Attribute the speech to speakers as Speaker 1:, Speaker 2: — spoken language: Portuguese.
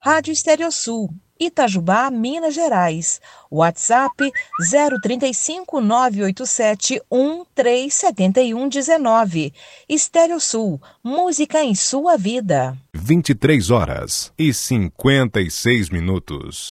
Speaker 1: Rádio Estereosul, Itajubá, Minas Gerais. WhatsApp 035 987 1371 19. Estereosul, música em sua vida.
Speaker 2: 23h56.